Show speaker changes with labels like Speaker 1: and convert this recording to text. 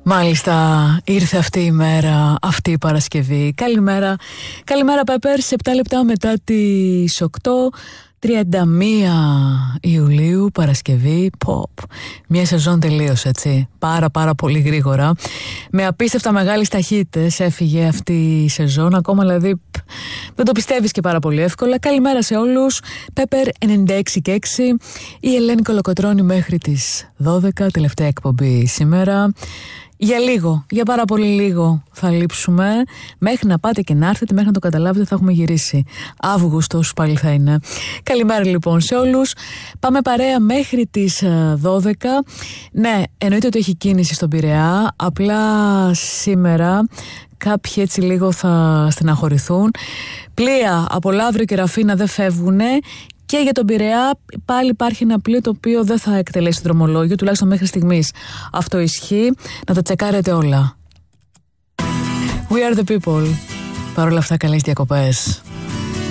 Speaker 1: Μάλιστα, ήρθε αυτή η μέρα, αυτή η Παρασκευή. Καλημέρα, καλημέρα Πέπερ, σε 7 λεπτά μετά τις 8, 31 Ιουλίου, Παρασκευή. Μια σεζόν τελείωσε, έτσι, πάρα πολύ γρήγορα. Με απίστευτα μεγάλες ταχύτητες έφυγε αυτή η σεζόν, ακόμα δηλαδή δεν το πιστεύεις και πάρα πολύ εύκολα. Καλημέρα σε όλους, Πέπερ 96 και 6, η Ελένη Κολοκοτρώνη μέχρι τις 12, τελευταία εκπομπή σήμερα. Για λίγο, για πάρα πολύ λίγο θα λείψουμε. Μέχρι να πάτε και να έρθετε, μέχρι να το καταλάβετε, θα έχουμε γυρίσει. Αύγουστος πάλι θα είναι. Καλημέρα λοιπόν σε όλους. Πάμε παρέα μέχρι τις 12. Ναι, εννοείται ότι έχει κίνηση στον Πειραιά. Απλά σήμερα κάποιοι έτσι λίγο θα στεναχωρηθούν. Πλοία από Λαύριο και Ραφίνα δεν φεύγουνε. Και για τον Πειραιά πάλι υπάρχει ένα πλοίο το οποίο δεν θα εκτελέσει το δρομολόγιο, τουλάχιστον μέχρι στιγμής. Αυτό ισχύει. Να τα τσεκάρετε όλα. We are the people. Παρ' όλα αυτά, καλές διακοπές.